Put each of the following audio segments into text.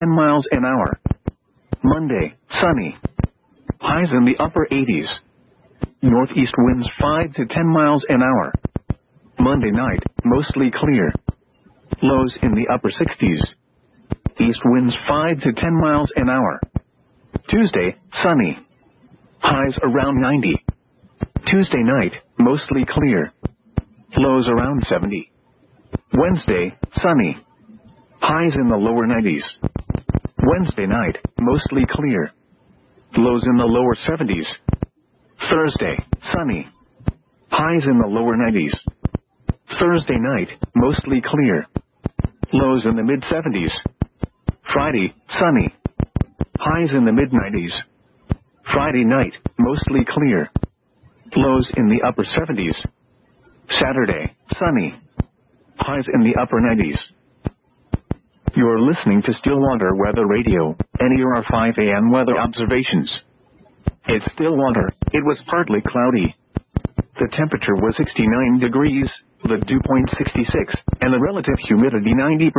10 miles an hour. Monday, sunny. Highs in the upper 80s. Northeast winds 5 to 10 miles an hour. Monday night, mostly clear. Lows in the upper 60s. East winds 5 to 10 miles an hour. Tuesday, sunny. Highs around 90. Tuesday night, mostly clear. Lows around 70. Wednesday, sunny. Highs in the lower 90s. Wednesday night, mostly clear. Lows in the lower 70s. Thursday, sunny. Highs in the lower 90s. Thursday night, mostly clear. Lows in the mid-70s. Friday, sunny. Highs in the mid-90s. Friday night, mostly clear. Lows in the upper 70s. Saturday, sunny. Highs in the upper 90s. You're listening to Stillwater Weather Radio, NER 5 AM weather observations. It's Stillwater. It was partly cloudy. The temperature was 69 degrees, the dew point 66, and the relative humidity 90%.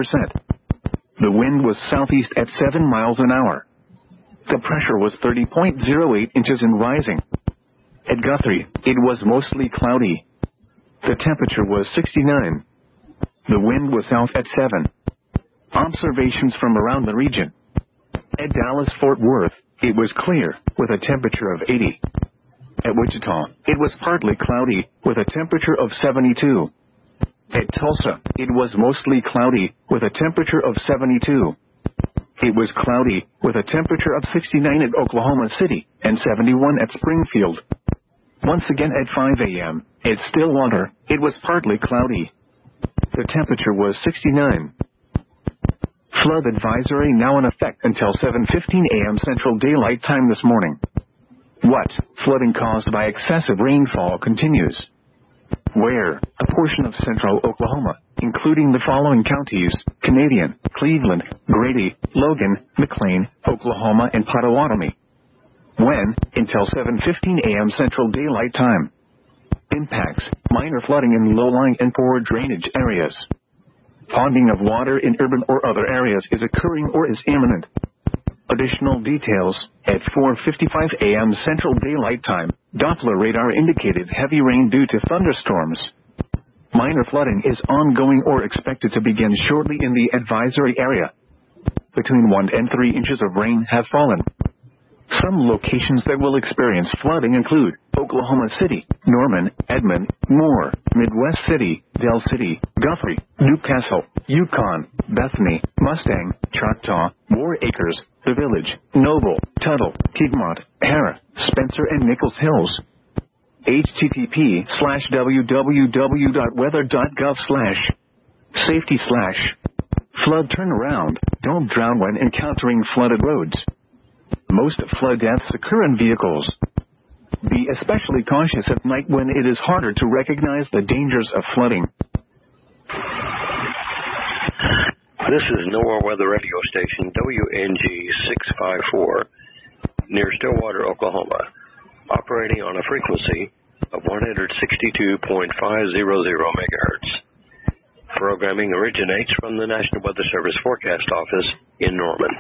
The wind was southeast at 7 miles an hour. The pressure was 30.08 inches and rising. At Guthrie, it was mostly cloudy. The temperature was 69. The wind was south at 7. Observations from around the region. At Dallas-Fort Worth, it was clear, with a temperature of 80. At Wichita, it was partly cloudy, with a temperature of 72. At Tulsa, it was mostly cloudy, with a temperature of 72. It was cloudy, with a temperature of 69 at Oklahoma City, and 71 at Springfield. Once again at 5 a.m., at Stillwater, it was partly cloudy. The temperature was 69. Flood advisory now in effect until 7:15 a.m. Central Daylight Time this morning. What? Flooding caused by excessive rainfall continues. Where? A portion of central Oklahoma, including the following counties: Canadian, Cleveland, Grady, Logan, McLean, Oklahoma, and Pottawatomie. When? Until 7:15 a.m. Central Daylight Time. Impacts: minor flooding in low-lying and poor drainage areas. Ponding of water in urban or other areas is occurring or is imminent. Additional details: at 4:55 a.m. Central Daylight Time, Doppler radar indicated heavy rain due to thunderstorms. Minor flooding is ongoing or expected to begin shortly in the advisory area. Between 1 and 3 inches of rain have fallen. Some locations that will experience flooding include Oklahoma City, Norman, Edmond, Moore, Midwest City, Del City, Guthrie, Newcastle, Yukon, Bethany, Mustang, Choctaw, War Acres, The Village, Noble, Tuttle, Piedmont, Hara, Spencer, and Nichols Hills. http:/www.weather.gov/safety/flood turnaround. Don't drown when encountering flooded roads. Most flood deaths occur in vehicles. Be especially cautious at night when it is harder to recognize the dangers of flooding. This is NOAA Weather Radio Station WNG 654 near Stillwater, Oklahoma, operating on a frequency of 162.500 megahertz. Programming originates from the National Weather Service Forecast Office in Norman.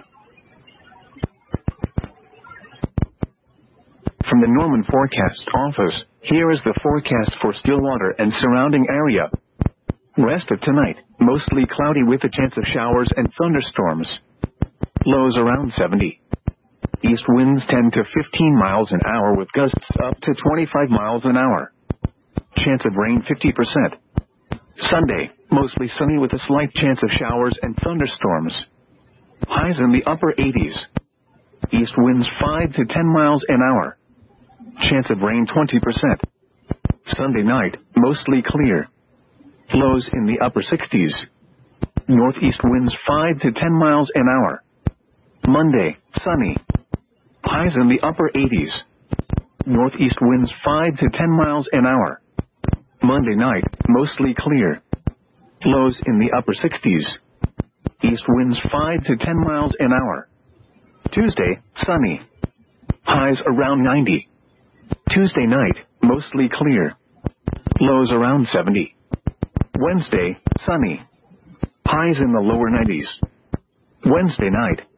From the Norman Forecast Office, here is the forecast for Stillwater and surrounding area. Rest of tonight, mostly cloudy with a chance of showers and thunderstorms. Lows around 70. East winds 10 to 15 miles an hour with gusts up to 25 miles an hour. Chance of rain 50%. Sunday, mostly sunny with a slight chance of showers and thunderstorms. Highs in the upper 80s. East winds 5 to 10 miles an hour. Chance of rain 20%. Sunday night, mostly clear. Lows in the upper 60s. Northeast winds 5 to 10 miles an hour. Monday, sunny. Highs in the upper 80s. Northeast winds 5 to 10 miles an hour. Monday night, mostly clear. Lows in the upper 60s. East winds 5 to 10 miles an hour. Tuesday, sunny. Highs around 90. Tuesday night, mostly clear. Lows around 70. Wednesday, sunny. Highs in the lower 90s. Wednesday night,